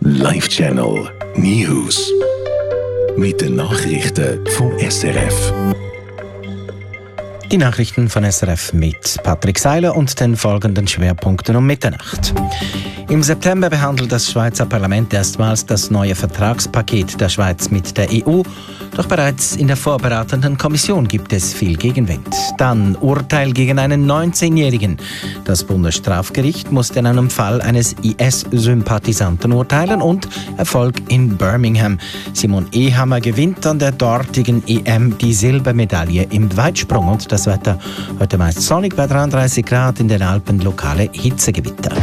Live Channel News. Mit den Nachrichten von SRF. Die Nachrichten von SRF mit Patrick Seiler und den folgenden Schwerpunkten um Mitternacht. Im September behandelt das Schweizer Parlament erstmals das neue Vertragspaket der Schweiz mit der EU. Doch bereits in der vorbereitenden Kommission gibt es viel Gegenwind. Dann Urteil gegen einen 19-Jährigen. Das Bundesstrafgericht musste in einem Fall eines IS-Sympathisanten urteilen und Erfolg in Birmingham. Simon Ehammer gewinnt an der dortigen EM die Silbermedaille im Weitsprung. Und das Wetter heute meist sonnig bei 33 Grad, in den Alpen lokale Hitzegewitter.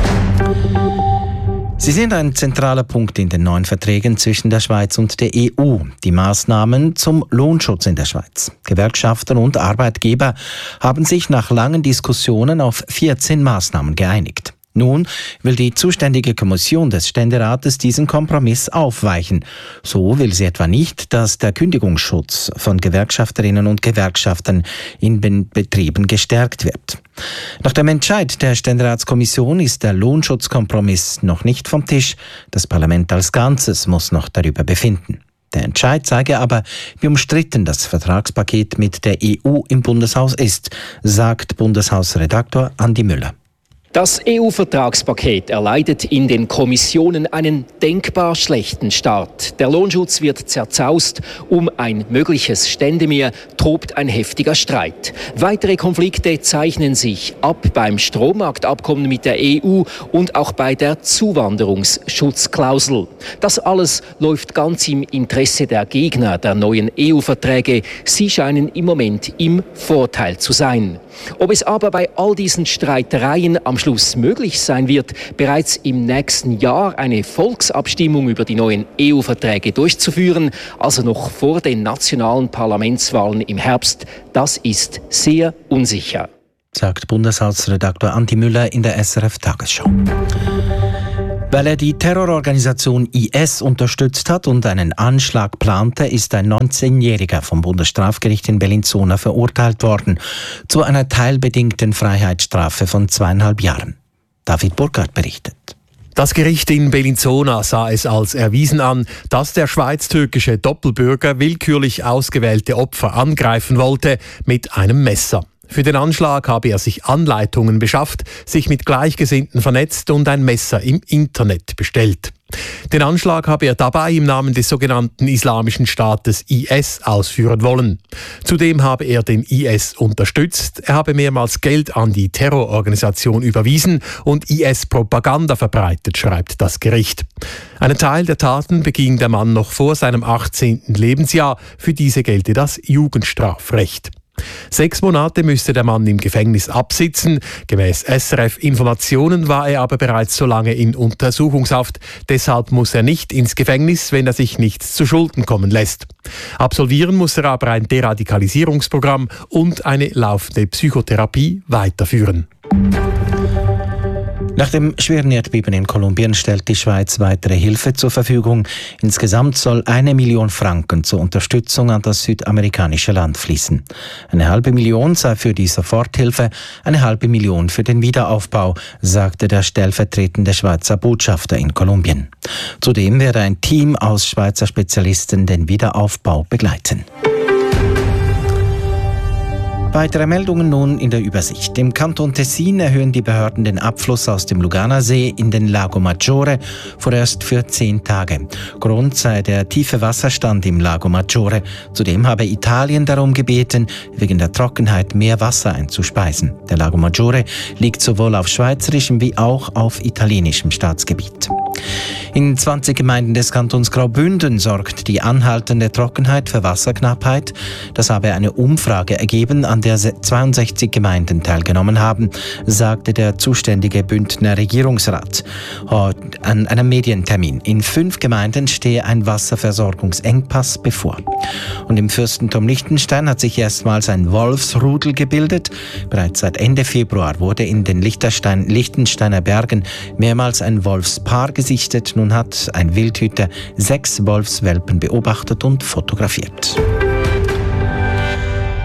Sie sind ein zentraler Punkt in den neuen Verträgen zwischen der Schweiz und der EU. Die Maßnahmen zum Lohnschutz in der Schweiz. Gewerkschaften und Arbeitgeber haben sich nach langen Diskussionen auf 14 Maßnahmen geeinigt. Nun will die zuständige Kommission des Ständerates diesen Kompromiss aufweichen. So will sie etwa nicht, dass der Kündigungsschutz von Gewerkschafterinnen und Gewerkschaftern in den Betrieben gestärkt wird. Nach dem Entscheid der Ständeratskommission ist der Lohnschutzkompromiss noch nicht vom Tisch. Das Parlament als Ganzes muss noch darüber befinden. Der Entscheid zeige aber, wie umstritten das Vertragspaket mit der EU im Bundeshaus ist, sagt Bundeshausredaktor Andi Müller. Das EU-Vertragspaket erleidet in den Kommissionen einen denkbar schlechten Start. Der Lohnschutz wird zerzaust. Um ein mögliches Ständemeer tobt ein heftiger Streit. Weitere Konflikte zeichnen sich ab beim Strommarktabkommen mit der EU und auch bei der Zuwanderungsschutzklausel. Das alles läuft ganz im Interesse der Gegner der neuen EU-Verträge. Sie scheinen im Moment im Vorteil zu sein. Ob es aber bei all diesen Streitereien am Schluss möglich sein wird, bereits im nächsten Jahr eine Volksabstimmung über die neuen EU-Verträge durchzuführen, also noch vor den nationalen Parlamentswahlen im Herbst, das ist sehr unsicher, sagt Bundeshausredaktor Andi Müller in der SRF-Tagesschau. Weil er die Terrororganisation IS unterstützt hat und einen Anschlag plante, ist ein 19-Jähriger vom Bundesstrafgericht in Bellinzona verurteilt worden zu einer teilbedingten Freiheitsstrafe von 2,5 Jahren. David Burkhardt berichtet. Das Gericht in Bellinzona sah es als erwiesen an, dass der schweiz-türkische Doppelbürger willkürlich ausgewählte Opfer angreifen wollte mit einem Messer. Für den Anschlag habe er sich Anleitungen beschafft, sich mit Gleichgesinnten vernetzt und ein Messer im Internet bestellt. Den Anschlag habe er dabei im Namen des sogenannten Islamischen Staates IS ausführen wollen. Zudem habe er den IS unterstützt, er habe mehrmals Geld an die Terrororganisation überwiesen und IS-Propaganda verbreitet, schreibt das Gericht. Einen Teil der Taten beging der Mann noch vor seinem 18. Lebensjahr, für diese gelte das Jugendstrafrecht. 6 Monate müsste der Mann im Gefängnis absitzen. Gemäß SRF-Informationen war er aber bereits so lange in Untersuchungshaft. Deshalb muss er nicht ins Gefängnis, wenn er sich nichts zu Schulden kommen lässt. Absolvieren muss er aber ein Deradikalisierungsprogramm und eine laufende Psychotherapie weiterführen. Nach dem schweren Erdbeben in Kolumbien stellt die Schweiz weitere Hilfe zur Verfügung. Insgesamt soll 1 Million Franken zur Unterstützung an das südamerikanische Land fließen. 1,5 Million sei für die Soforthilfe, 1,5 Million für den Wiederaufbau, sagte der stellvertretende Schweizer Botschafter in Kolumbien. Zudem werde ein Team aus Schweizer Spezialisten den Wiederaufbau begleiten. Weitere Meldungen nun in der Übersicht. Im Kanton Tessin erhöhen die Behörden den Abfluss aus dem Luganasee in den Lago Maggiore vorerst für 10 Tage. Grund sei der tiefe Wasserstand im Lago Maggiore. Zudem habe Italien darum gebeten, wegen der Trockenheit mehr Wasser einzuspeisen. Der Lago Maggiore liegt sowohl auf schweizerischem wie auch auf italienischem Staatsgebiet. In 20 Gemeinden des Kantons Graubünden sorgt die anhaltende Trockenheit für Wasserknappheit. Das habe eine Umfrage ergeben, an der 62 Gemeinden teilgenommen haben, sagte der zuständige Bündner Regierungsrat an einem Medientermin. In 5 Gemeinden stehe ein Wasserversorgungsengpass bevor. Und im Fürstentum Liechtenstein hat sich erstmals ein Wolfsrudel gebildet. Bereits seit Ende Februar wurde in den Liechtensteiner Bergen mehrmals ein Wolfspaar gesichtet. Nun hat ein Wildhüter 6 Wolfswelpen beobachtet und fotografiert.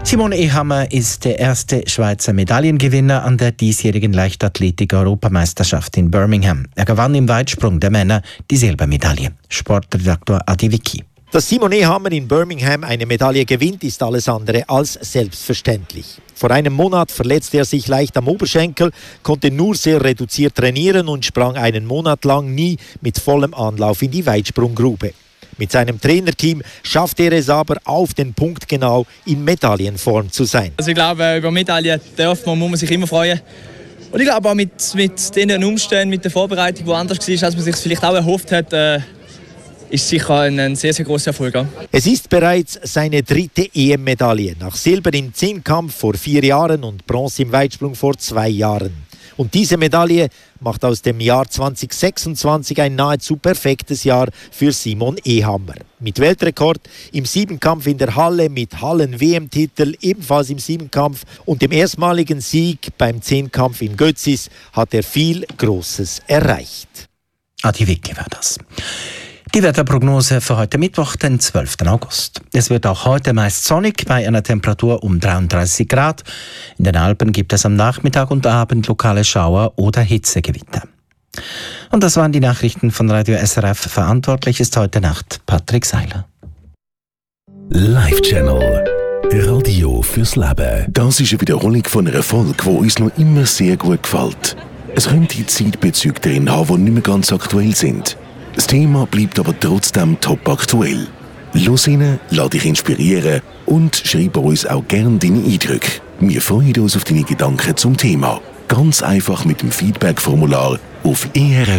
Simon Ehammer ist der erste Schweizer Medaillengewinner an der diesjährigen Leichtathletik-Europameisterschaft in Birmingham. Er gewann im Weitsprung der Männer die Silbermedaille. Sportredaktor Adi Vicky. Dass Simon Ehammer in Birmingham eine Medaille gewinnt, ist alles andere als selbstverständlich. Vor einem Monat verletzte er sich leicht am Oberschenkel, konnte nur sehr reduziert trainieren und sprang einen Monat lang nie mit vollem Anlauf in die Weitsprunggrube. Mit seinem Trainerteam schafft er es aber auf den Punkt genau, in Medaillenform zu sein. Also ich glaube, über Medaillen muss man sich immer freuen. Und ich glaube auch mit den Umständen, mit der Vorbereitung, die anders war, als man sich vielleicht auch erhofft hat, ist sicher ein sehr, sehr grosser Erfolg. Es ist bereits seine 3. EM-Medaille. Nach Silber im Zehnkampf vor 4 Jahren und Bronze im Weitsprung vor 2 Jahren. Und diese Medaille macht aus dem Jahr 2026 ein nahezu perfektes Jahr für Simon Ehammer. Mit Weltrekord im Siebenkampf in der Halle, mit Hallen-WM-Titel ebenfalls im Siebenkampf und dem erstmaligen Sieg beim Zehnkampf in Götzis hat er viel Großes erreicht. Adi Vicky war das. Die Wetterprognose für heute Mittwoch, den 12. August. Es wird auch heute meist sonnig bei einer Temperatur um 33 Grad. In den Alpen gibt es am Nachmittag und Abend lokale Schauer oder Hitzegewitter. Und das waren die Nachrichten von Radio SRF. Verantwortlich ist heute Nacht Patrick Seiler. Live Channel. Radio fürs Leben. Das ist eine Wiederholung von einer Folge, die uns noch immer sehr gut gefällt. Es könnte Zeitbezüge drin haben, die nicht mehr ganz aktuell sind. Das Thema bleibt aber trotzdem top aktuell. Los rein, lass dich inspirieren und schreib uns auch gerne deine Eindrücke. Wir freuen uns auf deine Gedanken zum Thema. Ganz einfach mit dem Feedback-Formular auf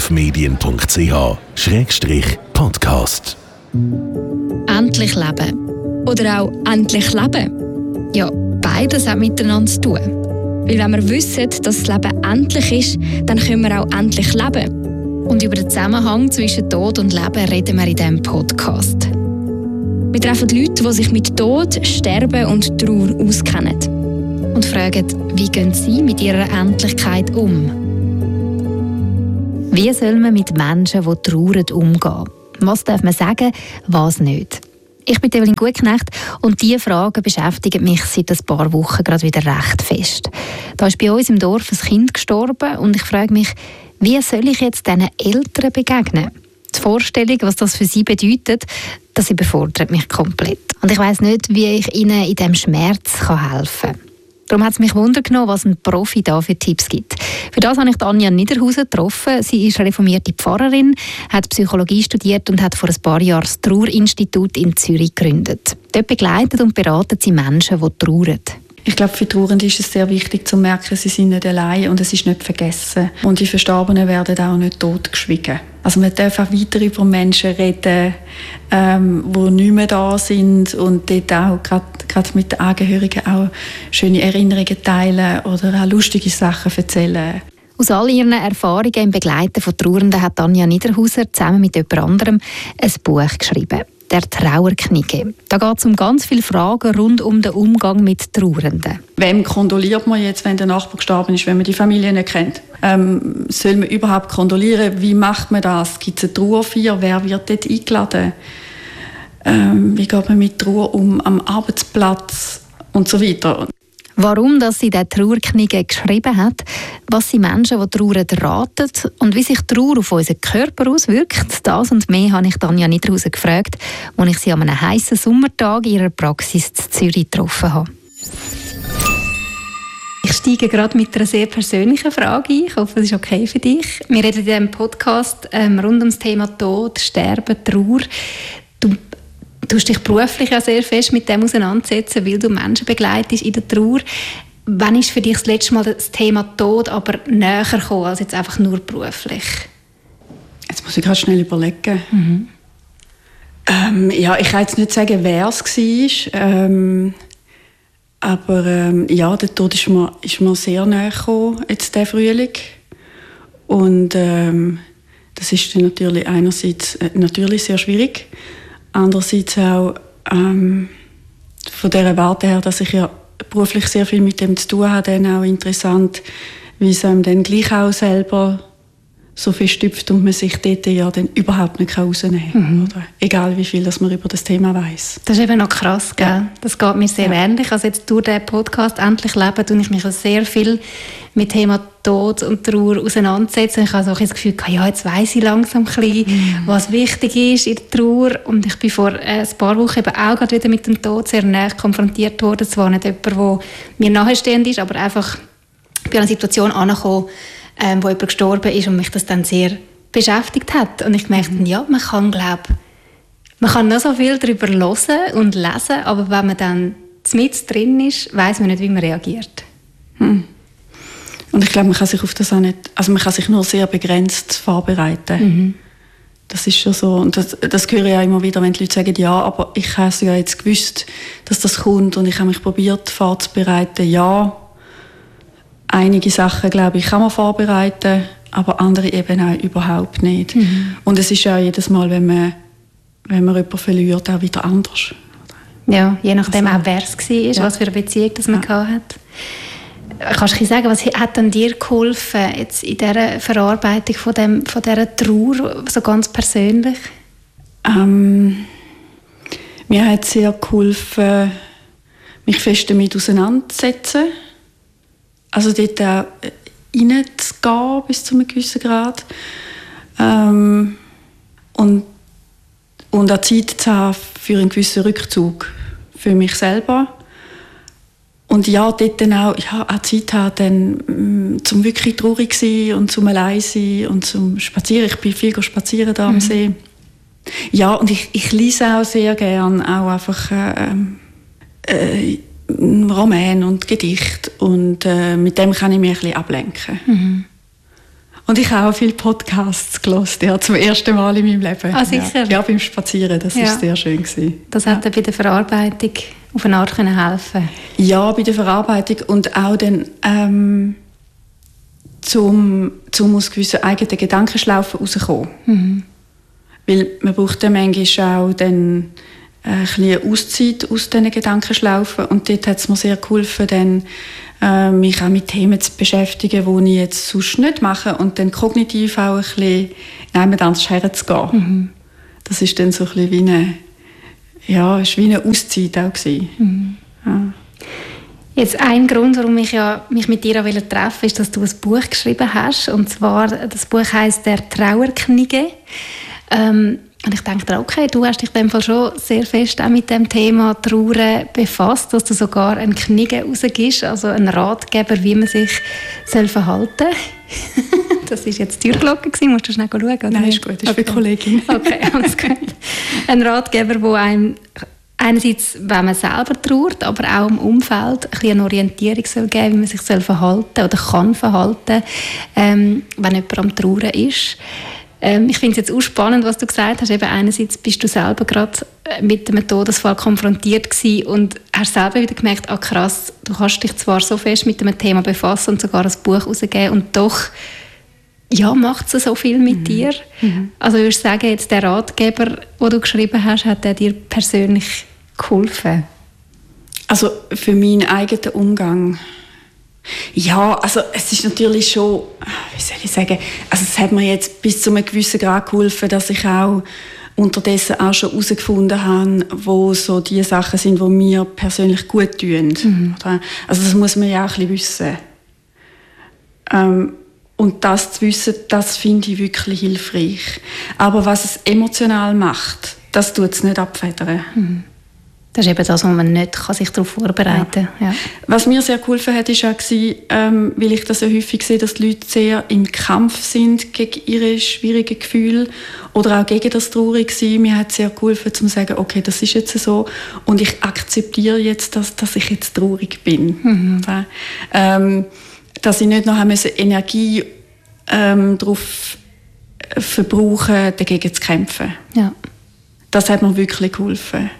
erfmedien.ch/podcast. Endlich leben. Oder auch endlich leben. Ja, beides hat miteinander zu tun. Weil wenn wir wissen, dass das Leben endlich ist, dann können wir auch endlich leben. Und über den Zusammenhang zwischen Tod und Leben reden wir in diesem Podcast. Wir treffen Leute, die sich mit Tod, Sterben und Trauer auskennen. Und fragen, wie gehen sie mit ihrer Endlichkeit um? Wie soll man mit Menschen, die trauern, umgehen? Was darf man sagen, was nicht? Ich bin Evelyn Gutknecht und diese Fragen beschäftigen mich seit ein paar Wochen gerade wieder recht fest. Da ist bei uns im Dorf ein Kind gestorben und ich frage mich, wie soll ich jetzt diesen Eltern begegnen? Die Vorstellung, was das für sie bedeutet, das überfordert mich komplett. Und ich weiss nicht, wie ich ihnen in diesem Schmerz helfen kann. Darum hat es mich Wunder genommen, was ein Profi da für Tipps gibt. Für das habe ich Anja Niederhausen getroffen. Sie ist reformierte Pfarrerin, hat Psychologie studiert und hat vor ein paar Jahren das Trauerinstitut in Zürich gegründet. Dort begleitet und beratet sie Menschen, die trauern. Ich glaube, für Trauernde ist es sehr wichtig zu merken, sie sind nicht allein und es ist nicht vergessen. Und die Verstorbenen werden auch nicht totgeschwiegen. Also man darf auch weiter über Menschen reden, die nicht mehr da sind und dort auch gerade mit den Angehörigen auch schöne Erinnerungen teilen oder auch lustige Sachen erzählen. Aus all ihren Erfahrungen im Begleiten von Trauernden hat Anja Niederhauser zusammen mit jemand anderem ein Buch geschrieben. Der Trauerknigge. Da geht es um ganz viele Fragen rund um den Umgang mit Trauernden. Wem kondoliert man jetzt, wenn der Nachbar gestorben ist, wenn man die Familie nicht kennt? Soll man überhaupt kondolieren? Wie macht man das? Gibt es eine Trauerfeier? Wer wird dort eingeladen? Wie geht man mit Trauer um am Arbeitsplatz? Und so weiter. Warum dass sie diese Trauerknigge geschrieben hat, was sie Menschen, die trauern, raten und wie sich Trauer auf unseren Körper auswirkt, das und mehr habe ich Anja Niederhausen gefragt, als ich sie an einem heißen Sommertag in ihrer Praxis in Zürich getroffen habe. Ich steige gerade mit einer sehr persönlichen Frage ein. Ich hoffe, es ist okay für dich. Wir reden in diesem Podcast rund um das Thema Tod, Sterben, Trauer. Du tust dich beruflich ja sehr fest mit dem auseinandersetzen, weil du Menschen begleitest in der Trauer. Wann ist für dich das letzte Mal das Thema Tod aber näher gekommen, als jetzt einfach nur beruflich? Jetzt muss ich gerade schnell überlegen. Ja, ich kann jetzt nicht sagen, wer es war. Aber ja, der Tod ist mir sehr nahe gekommen, jetzt diesen Frühling. Und das ist dann natürlich einerseits natürlich sehr schwierig. Andererseits auch von dieser Warte her, dass ich ja beruflich sehr viel mit dem zu tun habe, dann auch interessant, wie es einem dann gleich auch selber so verstopft und man sich dort ja dann überhaupt nicht rausnehmen kann. Oder? Egal wie viel dass man über das Thema weiss. Das ist eben noch krass, gell? Ja. Das geht mir sehr ähnlich. Also jetzt durch den Podcast «Endlich leben» tue ich mich auch sehr viel mit Thema Tod und Trauer auseinandersetzen. Ich habe so das Gefühl, ja, jetzt weiss ich langsam ein bisschen, was wichtig ist in der Trauer. Und ich bin vor ein paar Wochen eben auch gerade wieder mit dem Tod sehr nahe konfrontiert worden. Zwar nicht jemand, der mir nahestehend ist, aber einfach bei einer Situation angekommen, wo jemand gestorben ist und mich das dann sehr beschäftigt hat. Und ich merkte, ja, man kann noch so viel darüber hören und lesen, aber wenn man dann mit drin ist, weiss man nicht, wie man reagiert. Und ich glaube, man kann sich auf das auch nicht, also man kann sich nur sehr begrenzt vorbereiten. Das ist schon so. Und das höre ich ja immer wieder, wenn die Leute sagen, ja, aber ich habe es ja jetzt gewusst, dass das kommt und ich habe mich probiert vorzubereiten. Ja, einige Sachen, glaube ich, kann man vorbereiten, aber andere eben auch überhaupt nicht. Und es ist ja jedes Mal, wenn man jemanden verliert, auch wieder anders. Ja, je nachdem auch, wer es war, was für eine Beziehung das man hatte. Kannst du sagen, was hat denn dir geholfen jetzt in dieser Verarbeitung von dieser Trauer, so ganz persönlich? Mir hat es sehr geholfen, mich fest damit auseinanderzusetzen. Also dort auch reinzugehen bis zu einem gewissen Grad. Und auch Zeit zu haben für einen gewissen Rückzug für mich selber. Und ja, dort dann auch Zeit haben, dann, zum wirklich traurig sein und zum allein sein und zum Spazieren. Ich bin viel spazieren da am See. Ja, und ich lese auch sehr gern auch einfach Roman und Gedicht. Und mit dem kann ich mich ein bisschen ablenken. Und ich habe auch viele Podcasts gehört, ja, zum ersten Mal in meinem Leben. Ah, sicher? Ja, beim Spazieren, das war sehr schön gewesen. Das hat dir bei der Verarbeitung auf eine Art helfen? Ja, bei der Verarbeitung und auch dann zum aus gewissen eigenen Gedankenschlaufen rauskommen. Weil man braucht dann manchmal auch dann ein bisschen Auszeit aus diesen Gedankenschlaufen und dort hat es mir sehr geholfen, dann mich auch mit Themen zu beschäftigen, die ich jetzt sonst nicht mache und dann kognitiv auch ein bisschen jemand anders herzugehen. Das ist dann so ein bisschen wie eine Auszeit auch gewesen. Ja. Jetzt ein Grund, warum ich mich mit dir treffen wollte, ist, dass du ein Buch geschrieben hast. Und zwar, das Buch heisst «Der Trauerknigge». Und ich denke, okay, du hast dich in dem Fall schon sehr fest auch mit dem Thema Trauer befasst, dass du sogar eine Knigge rausgibst, also einen Ratgeber, wie man sich verhalten soll. Das war jetzt die Türglocke, musst du schnell schauen? Oder? Nein, ist gut, das ist für die Kollegin. Okay, alles gut. Ein Ratgeber, der einem einerseits, wenn man selber trauert, aber auch im Umfeld ein bisschen eine Orientierung soll geben, wie man sich verhalten oder kann verhalten, wenn jemand am Trauern ist. Ich finde es jetzt auch spannend, was du gesagt hast. Eben einerseits bist du selber gerade mit dem Todesfall konfrontiert gewesen und hast selber wieder gemerkt, krass, du kannst dich zwar so fest mit dem Thema befassen und sogar ein Buch herausgeben und doch macht es so viel mit dir. Also würdest du sagen, jetzt der Ratgeber, den du geschrieben hast, hat der dir persönlich geholfen? Also für meinen eigenen Umgang. Ja, also es ist natürlich schon, wie soll ich sagen, also es hat mir jetzt bis zu einem gewissen Grad geholfen, dass ich auch unterdessen auch schon herausgefunden habe, wo so die Sachen sind, die mir persönlich gut tun. Also das muss man ja auch ein bisschen wissen. Und das zu wissen, das finde ich wirklich hilfreich. Aber was es emotional macht, das tut es nicht abfedern. Das ist eben das, wo man nicht sich darauf vorbereiten kann. Ja. Was mir sehr geholfen hat, war auch, weil ich das ja häufig sehe, dass die Leute sehr im Kampf sind gegen ihre schwierigen Gefühle oder auch gegen das Traurigsein. Mir hat sehr geholfen, zu sagen, okay, das ist jetzt so und ich akzeptiere jetzt, dass ich jetzt traurig bin. Dass ich nicht noch Energie darauf verbrauchen, dagegen zu kämpfen. Ja. Das hat mir wirklich geholfen.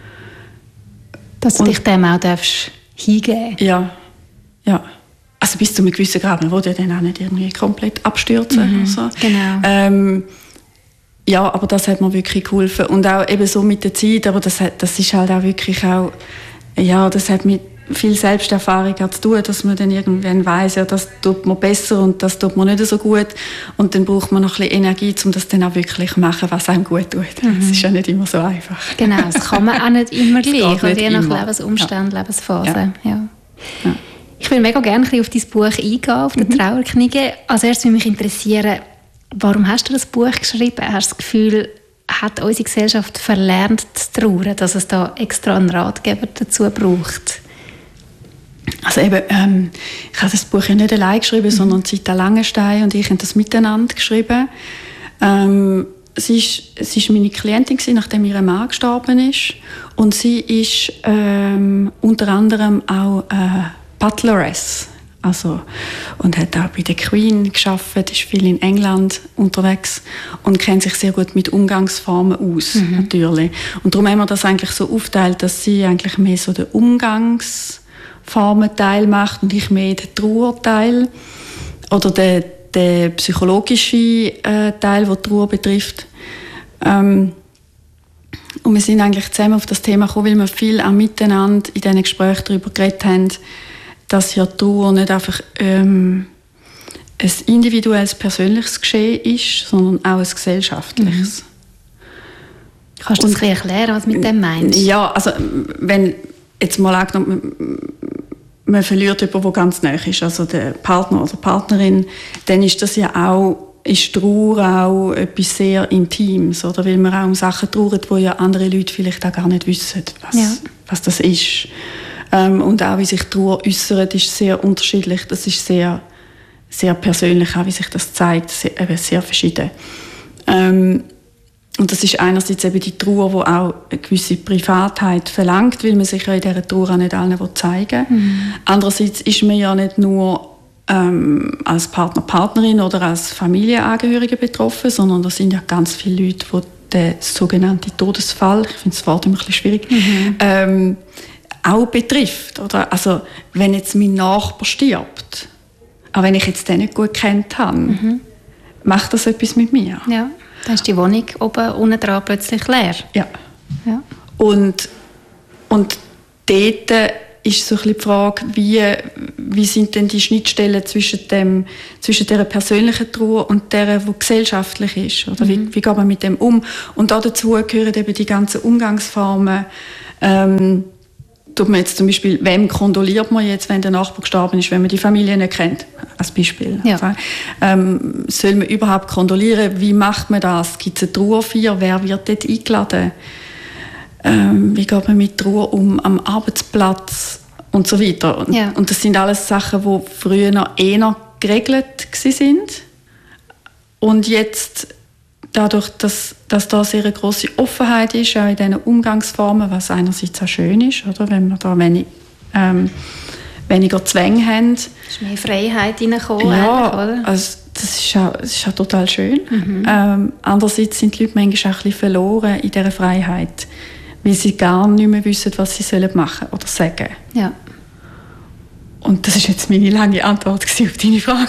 Dass du dich dem auch hingeben darfst. Ja. Also bis zu einem gewissen Grad. Man will ja dann auch nicht irgendwie komplett abstürzen. Also. Genau. Ja, aber das hat mir wirklich geholfen. Und auch eben so mit der Zeit, aber das ist halt auch wirklich auch, ja, das hat mit viel Selbsterfahrung hat zu tun, dass man dann irgendwann weiss, ja, das tut man besser und das tut man nicht so gut. Und dann braucht man noch ein bisschen Energie, um das dann auch wirklich zu machen, was einem gut tut. Das ist ja nicht immer so einfach. Genau, das kann man auch nicht immer gleich, oder je nach Lebensumständen, Lebensphase. Ja. Ja. Ich würde mega gerne auf dein Buch eingehen, auf die Trauerknige. Als erstes würde mich interessieren, warum hast du das Buch geschrieben? Hast du das Gefühl, hat unsere Gesellschaft verlernt zu trauern, dass es da extra einen Ratgeber dazu braucht? Also eben, ich habe das Buch ja nicht allein geschrieben, sondern Zita Langenstein und ich haben das miteinander geschrieben. Sie ist meine Klientin gewesen, nachdem ihr Mann gestorben ist. Und sie ist unter anderem auch Butleress. Also, und hat auch bei der Queen gearbeitet, ist viel in England unterwegs und kennt sich sehr gut mit Umgangsformen aus, natürlich. Und darum haben wir das eigentlich so aufgeteilt, dass sie eigentlich mehr so den Umgangsformen-Teil macht und ich mehr den Trauerteil oder den psychologischen Teil, der die Trauer betrifft. Und wir sind eigentlich zusammen auf das Thema gekommen, weil wir viel auch miteinander in diesen Gesprächen darüber geredet haben, dass ja Trauer nicht einfach ein individuelles, persönliches Geschehen ist, sondern auch ein gesellschaftliches. Kannst du das ein bisschen erklären, was du mit dem meinst? Ja, also wenn jetzt mal angenommen, man verliert jemanden, der ganz nahe ist, also der Partner oder Partnerin, dann ist das ja auch, ist Trauer auch etwas sehr Intimes, oder? Weil man auch um Sachen trauert, wo ja andere Leute vielleicht auch gar nicht wissen, was das ist. Und auch wie sich Trauer äußert, ist sehr unterschiedlich. Das ist sehr, sehr persönlich, auch wie sich das zeigt, sehr verschieden. Und das ist einerseits eben die Trauer, die auch eine gewisse Privatheit verlangt, weil man sich ja in dieser Trauer auch nicht allen zeigen will. Andererseits ist man ja nicht nur als Partner, Partnerin oder als Familienangehörige betroffen, sondern da sind ja ganz viele Leute, die den sogenannten Todesfall, ich finde das Wort immer ein bisschen schwierig, auch betrifft. Oder? Also, wenn jetzt mein Nachbar stirbt, auch wenn ich jetzt den nicht gut kennt habe, macht das etwas mit mir. Ja, dann ist die Wohnung oben unten dran plötzlich leer. Ja. Und dort ist so ein bisschen die Frage, wie sind denn die Schnittstellen zwischen dieser persönlichen Trauer und der, die gesellschaftlich ist? Oder wie geht man mit dem um? Und dazu gehören eben die ganzen Umgangsformen. Tut man jetzt zum Beispiel, wem kondoliert man jetzt, wenn der Nachbar gestorben ist, wenn man die Familie nicht kennt, als Beispiel. Ja. Soll man überhaupt kondolieren? Wie macht man das? Gibt es eine Trauerfeier? Wer wird dort eingeladen? Wie geht man mit Trauer um am Arbeitsplatz? Und so weiter. Und das sind alles Sachen, die früher noch eher geregelt waren. Und jetzt, dadurch, dass da sehr eine grosse Offenheit ist, auch in diesen Umgangsformen, was einerseits auch schön ist, oder? Wenn wir da weniger Zwänge haben. Es ist mehr Freiheit reingekommen, oder? Also das ist auch total schön. Andererseits sind die Leute manchmal auch ein bisschen verloren in dieser Freiheit, weil sie gar nicht mehr wissen, was sie machen sollen oder sagen. Ja. Und das ist jetzt meine lange Antwort auf deine Frage.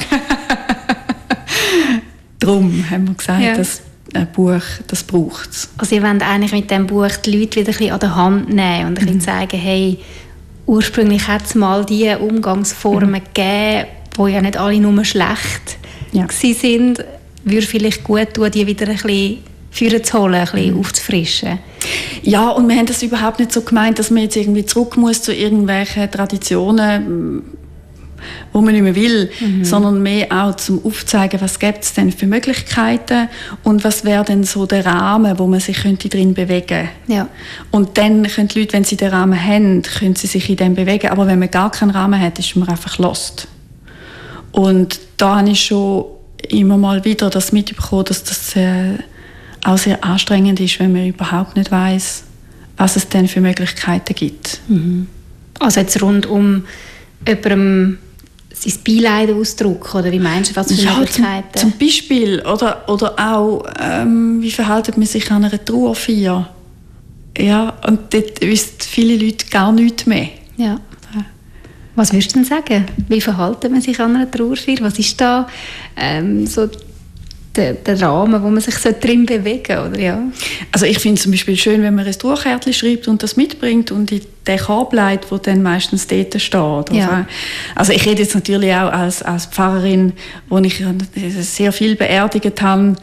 Darum haben wir gesagt, dass ein Buch, das braucht es. Also ihr wollt eigentlich mit diesem Buch die Leute wieder ein bisschen an der Hand nehmen und ein bisschen zeigen, hey, ursprünglich hat es mal diese Umgangsformen gegeben, die ja nicht alle nur schlecht waren. Würde vielleicht gut tun, die wieder ein bisschen vorzuholen, ein bisschen aufzufrischen. Ja, und wir haben das überhaupt nicht so gemeint, dass man jetzt irgendwie zurück muss zu irgendwelchen Traditionen, wo man nicht mehr will, sondern mehr auch zum Aufzeigen, was gibt es denn für Möglichkeiten und was wäre denn so der Rahmen, wo man sich könnte drin bewegen könnte. Ja. Und dann können die Leute, wenn sie den Rahmen haben, können sie sich in dem bewegen. Aber wenn man gar keinen Rahmen hat, ist man einfach lost. Und da habe ich schon immer mal wieder das mitbekommen, dass das auch sehr anstrengend ist, wenn man überhaupt nicht weiss, was es denn für Möglichkeiten gibt. Also jetzt rund um jemandem sein Beileiden ausdrücken, oder wie meinst du, was für Möglichkeiten? Zum Beispiel, oder auch, wie verhält man sich an einer Trauerfeier? Ja, und dort wissen viele Leute gar nichts mehr. Ja. Was würdest du denn sagen? Wie verhält man sich an einer Trauerfeier? Was ist da so der Rahmen, wo man sich so drin bewegen sollte, oder? Ja. Also ich finde es zum Beispiel schön, wenn man ein Trauerkärtchen schreibt und das mitbringt und in den Korb legt, der dann meistens dort steht. Ja. Also ich rede jetzt natürlich auch als Pfarrerin, wo ich sehr viel beerdigt habe,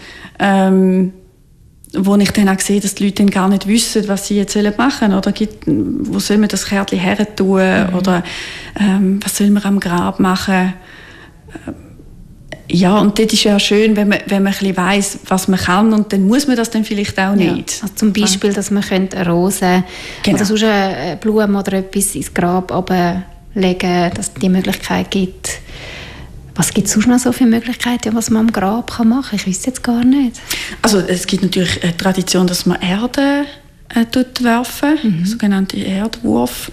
wo ich dann auch sehe, dass die Leute dann gar nicht wissen, was sie jetzt machen sollen. Oder wo soll man das Kärtchen her tun? Oder was soll man am Grab machen? Ja, und das ist ja schön, wenn man ein bisschen weiss, was man kann, und dann muss man das dann vielleicht auch nicht. Ja, also zum Beispiel, dass man eine Rose oder sonst eine Blume oder etwas ins Grab ablegen, dass es die Möglichkeit gibt. Was gibt es sonst noch so für Möglichkeiten, was man am Grab machen kann? Ich weiß jetzt gar nicht. Also es gibt natürlich eine Tradition, dass man Erde werfen, sogenannte Erdwurf.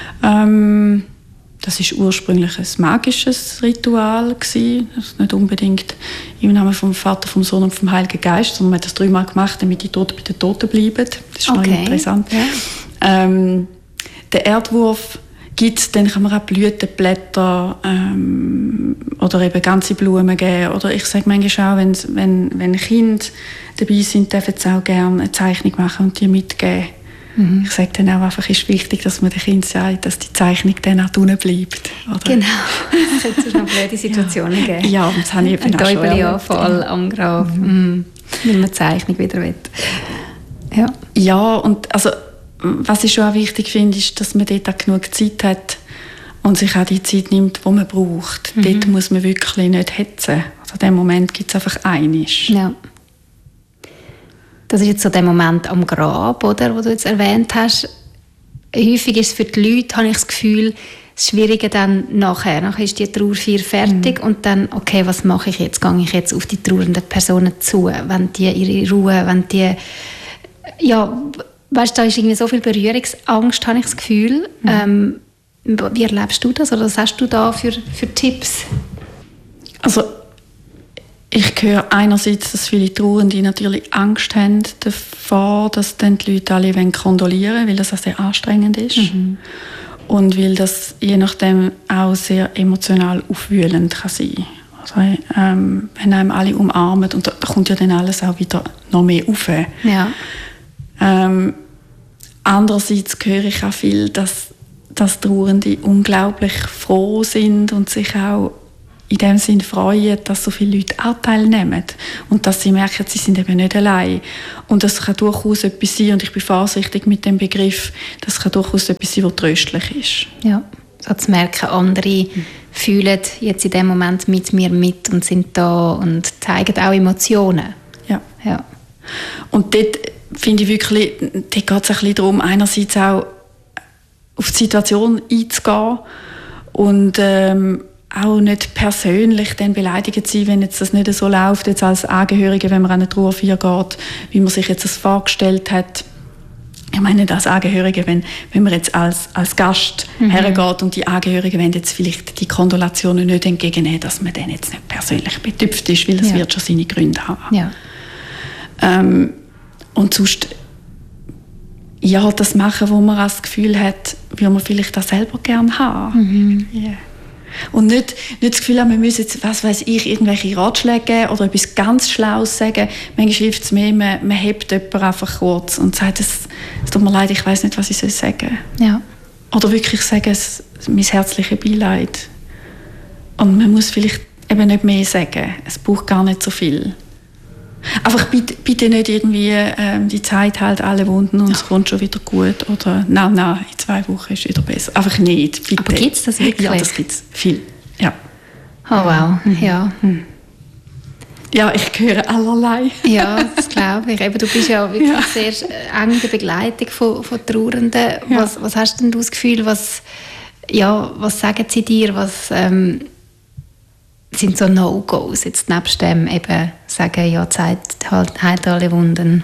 Das war ursprünglich ein magisches Ritual gewesen. Das ist nicht unbedingt im Namen vom Vater, vom Sohn und vom Heiligen Geist, sondern man hat das 3-mal gemacht, damit die Toten bei den Toten bleiben. Das ist noch interessant. Ja. Den Erdwurf gibt es, dann kann man auch Blütenblätter oder eben ganze Blumen geben. Oder ich sage manchmal auch, wenn Kinder dabei sind, dürfen sie auch gerne eine Zeichnung machen und die mitgeben. Ich sage dann auch einfach, es ist wichtig, dass man den Kindern sagt, dass die Zeichnung dann auch drinnen bleibt. Oder? Genau, es hätte sonst noch blöde Situationen geben. Ja, und das habe ich eben auch schon Täubeli-Anfall am Grab, wenn man die Zeichnung wieder will. Ja, und also, was ich schon auch wichtig finde, ist, dass man dort auch genug Zeit hat und sich auch die Zeit nimmt, die man braucht. Dort muss man wirklich nicht hetzen. Also den Moment gibt es einfach einmal. Ja. Das ist jetzt so der Moment am Grab, oder, wo du jetzt erwähnt hast. Häufig ist es für die Leute, habe ich das Gefühl, das Schwierige dann nachher. Nachher ist die Trauerfeier fertig und dann, okay, was mache ich jetzt? Gehe ich jetzt auf die trauernden Personen zu? Wenn die ihre Ruhe, wenn die... Ja, weißt du, da ist irgendwie so viel Berührungsangst, habe ich das Gefühl. Wie erlebst du das? Oder was hast du da für Tipps? Also, ich höre einerseits, dass viele Trauernde natürlich Angst haben davor, dass dann die Leute alle kondolieren wollen, weil das auch sehr anstrengend ist. Und weil das je nachdem auch sehr emotional aufwühlend kann sein. Also, wenn einem alle umarmen, und da kommt ja dann alles auch wieder noch mehr auf. Ja. Andererseits höre ich auch viel, dass Trauernde unglaublich froh sind und sich auch in dem Sinn freuen, dass so viele Leute auch teilnehmen und dass sie merken, sie sind eben nicht allein. Und das kann durchaus etwas sein, und ich bin vorsichtig mit dem Begriff, das kann durchaus etwas sein, was tröstlich ist. Ja, so zu merken, andere fühlen jetzt in dem Moment mit mir mit und sind da und zeigen auch Emotionen. Ja. Und dort finde ich wirklich, dort geht es ein bisschen darum, einerseits auch auf die Situation einzugehen und auch nicht persönlich dann beleidigt zu sein, wenn jetzt das nicht so läuft, jetzt als Angehörige, wenn man an eine Trauerfeier geht, wie man sich jetzt das vorgestellt hat. Ich meine nicht als Angehörige, wenn man jetzt als Gast hergeht und die Angehörigen wollen jetzt vielleicht die Kondolationen nicht entgegennehmen, dass man dann jetzt nicht persönlich betüpft ist, weil das wird schon seine Gründe haben. Ja. Und sonst das machen, wo man das Gefühl hat, will man vielleicht auch selber gerne haben. Und nicht das Gefühl haben, wir müssen jetzt, was weiß ich, irgendwelche Ratschläge geben oder etwas ganz Schlaues sagen. Manchmal hilft es mehr, man hebt jemanden einfach kurz und sagt, es tut mir leid, ich weiss nicht, was ich sagen soll. Ja. Oder wirklich sagen, mein herzliches Beileid. Und man muss vielleicht eben nicht mehr sagen. Es braucht gar nicht so viel. Einfach bitte nicht irgendwie die Zeit hält alle Wunden und es kommt schon wieder gut. Oder nein, in 2 Wochen ist es wieder besser. Einfach nicht, bitte. Aber gibt es das wirklich? Ja, das gibt es viel. Ja. Oh wow, ja. Ja, ich höre allerlei. Ja, das glaube ich. Eben, du bist ja wirklich sehr eng in der Begleitung von Trauernden. Ja. Was hast denn du das Gefühl, was sagen sie dir, was sind so No-Gos, jetzt nebst dem eben sagen, ja, Zeit heilt alle Wunden?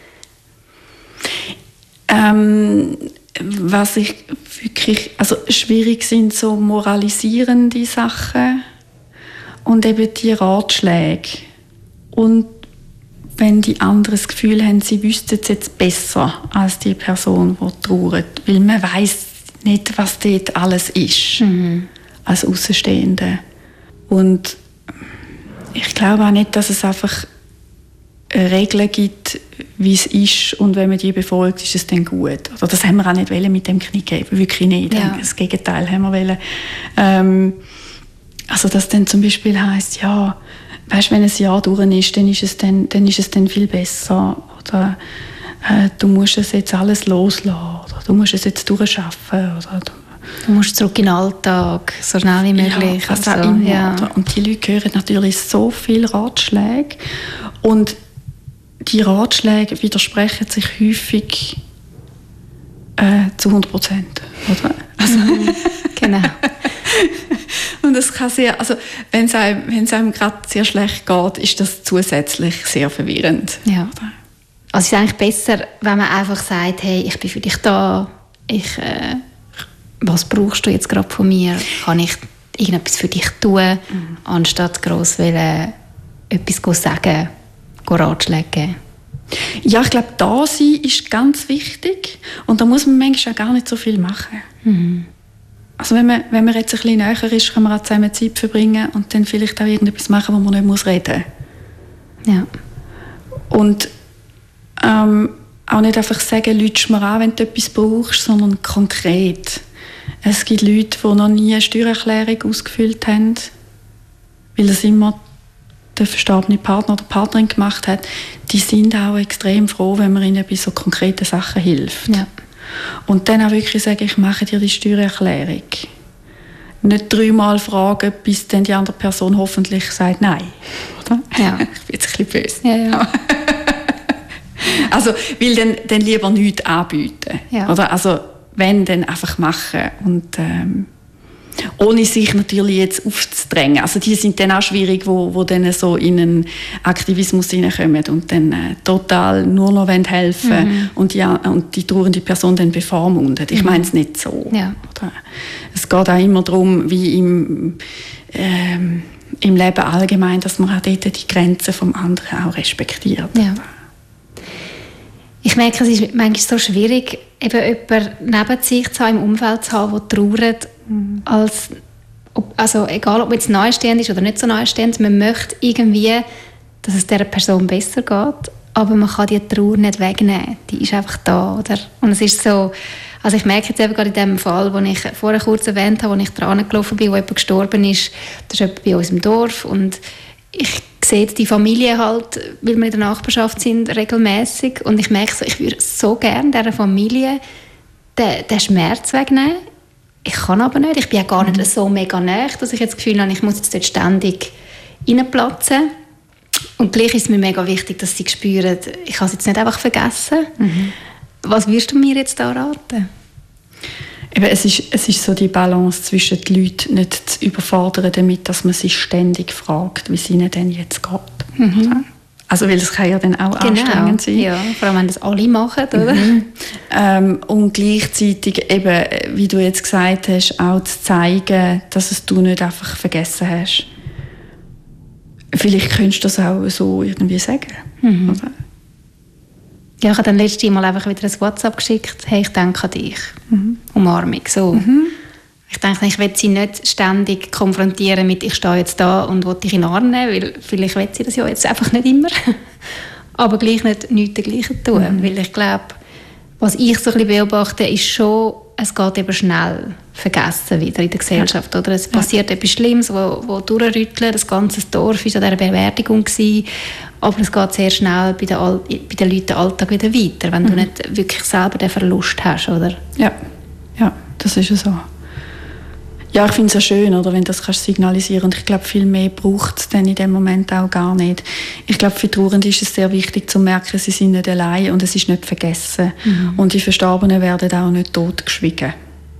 Was ich wirklich, also schwierig sind so moralisierende Sachen und eben die Ratschläge. Und wenn die anderen das Gefühl haben, sie wüssten es jetzt besser als die Person, die trauert, weil man weiss nicht, was dort alles ist, als Außenstehende. Und ich glaube auch nicht, dass es einfach Regeln gibt, wie es ist, und wenn man die befolgt, ist es dann gut. Oder das haben wir auch nicht mit dem Knick geben, wirklich nicht. Ja. Das Gegenteil haben wir wollen. Also dass dann zum Beispiel heisst, ja, weißt, wenn ein Jahr durch ist, dann ist es dann viel besser. Oder du musst es jetzt alles loslassen. Oder du musst es jetzt durchschaffen. Oder du musst zurück in den Alltag, so schnell wie möglich. Ja, also, immer. Ja. Und die Leute hören natürlich so viele Ratschläge. Und die Ratschläge widersprechen sich häufig zu 100%. Oder? Also, genau. Und das kann sehr, also wenn es einem gerade sehr schlecht geht, ist das zusätzlich sehr verwirrend. Ja. Also es ist eigentlich besser, wenn man einfach sagt, hey, ich bin für dich da, was brauchst du jetzt gerade von mir? Kann ich irgendetwas für dich tun, anstatt gross etwas sagen, Ratschläge geben? Ja, ich glaube, da sein ist ganz wichtig. Und da muss man manchmal auch gar nicht so viel machen. Mhm. Also wenn man jetzt ein bisschen näher ist, kann man auch zusammen Zeit verbringen und dann vielleicht auch irgendetwas machen, wo man nicht reden muss. Ja. Und auch nicht einfach sagen, lütsch mir an, wenn du etwas brauchst, sondern konkret. Es gibt Leute, die noch nie eine Steuererklärung ausgefüllt haben, weil das immer der verstorbene Partner oder Partnerin gemacht hat. Die sind auch extrem froh, wenn man ihnen bei so konkreten Sachen hilft. Ja. Und dann auch wirklich sagen, ich mache dir die Steuererklärung. Nicht 3-mal fragen, bis dann die andere Person hoffentlich sagt Nein. Oder? Ja. Ich bin jetzt ein bisschen böse. Ja, ja. Also, will dann lieber nichts anbieten. Ja. Oder? Also, wenn, dann einfach machen. Und ohne sich natürlich jetzt aufzudrängen. Also die sind dann auch schwierig, wo dann so in einen Aktivismus hineinkommen und dann total nur noch helfen und die trauernde Person dann bevormunden. Ich meine es nicht so. Ja. Es geht auch immer darum, wie im Leben allgemein, dass man auch dort die Grenzen vom anderen auch respektiert. Ja. Ich merke, es ist manchmal so schwierig, eben jemanden neben sich zu haben, im Umfeld zu haben, der trauert, also egal, ob man jetzt nahestehend ist oder nicht so nahestehend, man möchte irgendwie, dass es dieser Person besser geht, aber man kann die Trauer nicht wegnehmen. Die ist einfach da, oder? Und es ist so, also ich merke jetzt eben gerade in dem Fall, den ich vorher kurz erwähnt habe, wo ich dran gelaufen bin, wo jemand gestorben ist, das ist jemand bei uns im Dorf und ich sehe die Familie halt, weil wir in der Nachbarschaft sind, regelmäßig und ich merke so, ich würde so gerne dieser Familie den Schmerz wegnehmen. Ich kann aber nicht. Ich bin ja gar nicht so mega nahe, dass ich jetzt das Gefühl habe, ich muss jetzt dort ständig reinplatzen. Und gleich ist es mir mega wichtig, dass sie spüren, ich habe es jetzt nicht einfach vergessen. Was würdest du mir jetzt da raten? Eben, es ist so die Balance zwischen den Leuten nicht zu überfordern damit, dass man sich ständig fragt, wie es ihnen denn jetzt geht. Also, weil das kann ja dann auch anstrengend sein. Ja, vor allem, wenn das alle machen, oder? Und gleichzeitig eben, wie du jetzt gesagt hast, auch zu zeigen, dass es du nicht einfach vergessen hast. Vielleicht könntest du das auch so irgendwie sagen. Oder? Ja, ich habe dann letztes Mal einfach wieder ein WhatsApp geschickt. Hey, ich denke an dich. Umarmung, so. Ich denke, ich will sie nicht ständig konfrontieren mit «ich stehe jetzt da und will dich in den Arm nehmen», weil vielleicht will sie das ja jetzt einfach nicht immer. Aber gleich nichts dergleichen tun. Weil ich glaube, was ich so ein bisschen beobachte, ist schon, es geht eben schnell vergessen wieder in der Gesellschaft. Oder? Es passiert etwas Schlimmes, wo durchrüttelt. Das ganze Dorf war an dieser Beerdigung gewesen. Aber es geht sehr schnell bei den Leuten Alltag wieder weiter, wenn du nicht wirklich selber den Verlust hast, oder? Ja, das ist ja so. Ja, ich finde es ja schön, oder, wenn du das kannst signalisieren. Und ich glaube, viel mehr braucht es dann in dem Moment auch gar nicht. Ich glaube, für Trauernde ist es sehr wichtig zu merken, sie sind nicht allein und es ist nicht vergessen. Und die Verstorbenen werden auch nicht totgeschwiegen.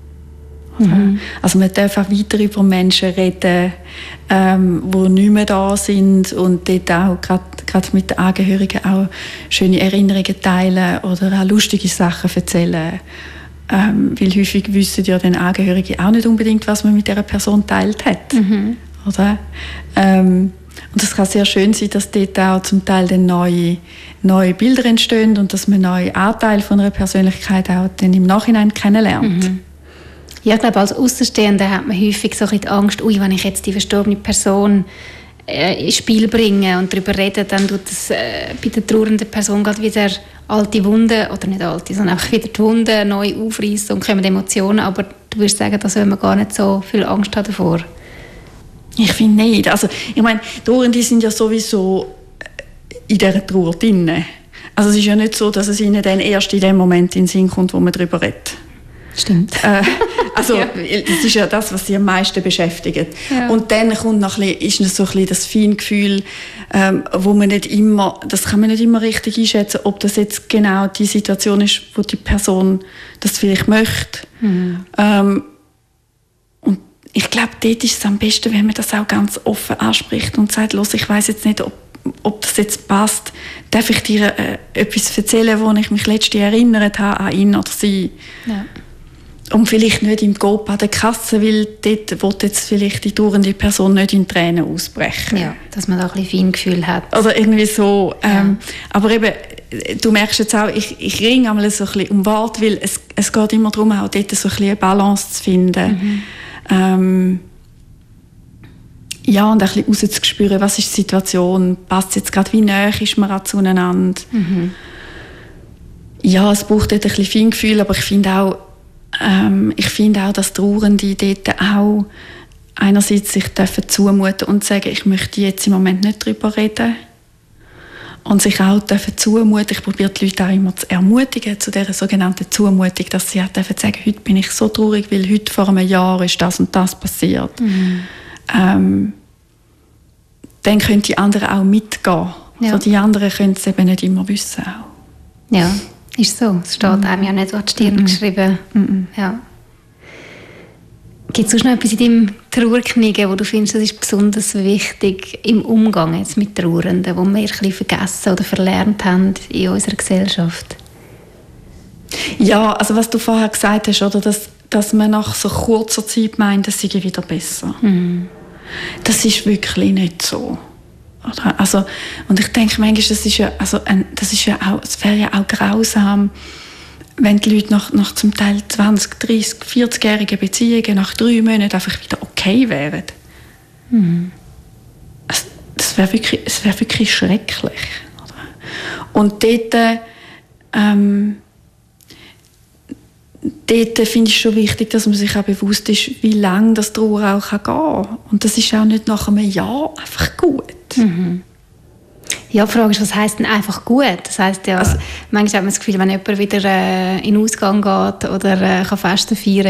Also man darf auch weiter über Menschen reden, die nicht mehr da sind und dort auch gerade mit den Angehörigen auch schöne Erinnerungen teilen oder auch lustige Sachen erzählen. Weil häufig wissen ja den Angehörigen auch nicht unbedingt, was man mit dieser Person teilt hat. Oder? Und es kann sehr schön sein, dass dort auch zum Teil dann neue Bilder entstehen und dass man neue Anteile von einer Persönlichkeit auch dann im Nachhinein kennenlernt. Ja, ich glaube, als Außenstehender hat man häufig so ein bisschen die Angst, wenn ich jetzt die verstorbene Person ins Spiel bringen und darüber reden, dann tut es bei der trauernden Person gerade wieder alte Wunden, oder nicht alte, sondern einfach wieder die Wunden neu aufreißen und kommen Emotionen. Aber du würdest sagen, da soll man gar nicht so viel Angst haben davor? Ich finde nicht. Also, ich meine, Trauernde sind ja sowieso in dieser Trauer drin. Also es ist ja nicht so, dass es ihnen dann erst in dem Moment in den Sinn kommt, wo man darüber redet. Stimmt. Also das ist ja das, was sie am meisten beschäftigt. Ja. Und dann kommt noch ein bisschen, ist so ein bisschen das Feingefühl, wo man nicht immer, das kann man nicht immer richtig einschätzen, ob das jetzt genau die Situation ist, wo die Person das vielleicht möchte. Mhm. Und ich glaube, dort ist es am besten, wenn man das auch ganz offen anspricht und sagt, los, ich weiss jetzt nicht, ob das jetzt passt. Darf ich dir etwas erzählen, wo ich mich letztes Jahr erinnert habe an ihn oder sie? Ja. Und vielleicht nicht im Coop an der Kasse, weil dort will jetzt vielleicht die trauernde Person nicht in Tränen ausbrechen. Ja, dass man da ein bisschen Feingefühl hat. Oder irgendwie so. Aber eben, du merkst jetzt auch, ich ringe einmal so ein bisschen um Wort, weil es geht immer darum, auch dort so ein bisschen eine Balance zu finden. Mhm. Ja, und ein bisschen rauszuspüren, was ist die Situation, passt es jetzt gerade, wie nahe ist man auch zueinander. Mhm. Ja, es braucht dort ein bisschen Feingefühl, aber ich finde auch, dass Trauernde dort auch einerseits sich zumuten und sagen, ich möchte jetzt im Moment nicht darüber reden. Und sich auch zumuten. Ich probiere die Leute auch immer zu ermutigen, zu dieser sogenannten Zumutung, dass sie auch sagen, heute bin ich so traurig, weil heute vor einem Jahr ist das und das passiert. Mhm. Dann können die anderen auch mitgehen. Ja. Also die anderen können es eben nicht immer wissen. Auch. Ja, ist so. Es steht einem ja nicht auf die Stirn geschrieben. Ja. Gibt es sonst noch etwas in deinem Trauerknicken, wo du findest, das ist besonders wichtig im Umgang jetzt mit Trauernden, wo wir ein bisschen vergessen oder verlernt haben in unserer Gesellschaft? Ja, also was du vorher gesagt hast, oder, dass man nach so kurzer Zeit meint, es sei wieder besser. Mhm. Das ist wirklich nicht so. Oder? Also, und ich denke manchmal, es wäre ja auch grausam, wenn die Leute nach zum Teil 20, 30, 40-jährigen Beziehungen nach 3 Monaten einfach wieder okay wären. Mhm. Also, das wäre wirklich schrecklich. Oder? Und dort finde ich schon wichtig, dass man sich auch bewusst ist, wie lange das Trauer auch gehen kann. Und das ist auch nicht nach einem Jahr einfach gut. Mhm. Ja, die Frage ist, was heisst denn einfach gut? Das heisst ja, manchmal hat man das Gefühl, wenn jemand wieder in den Ausgang geht oder kann Feste feiern,